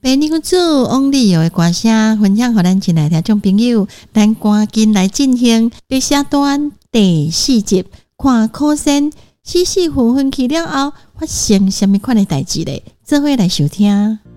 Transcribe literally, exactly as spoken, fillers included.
陪你主往旅游的歌声分享给咱亲爱听众朋友，咱赶紧来进行第四段第四集，看苦sen死死分分去了后发生什么款的代志咧？做伙来收听。